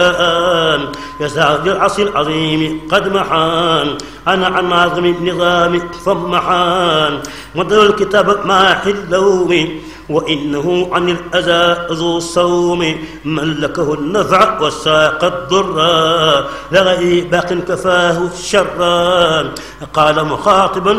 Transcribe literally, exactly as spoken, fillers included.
يسعى العصر العظيم قد محان أنا عن معظم النظام ثم حان مدر الكتاب ماح اللوم وإنه عن الأذى ذو الصوم ملكه النفع والساق الضر لغي باق كفاه الشر قال مخاطبا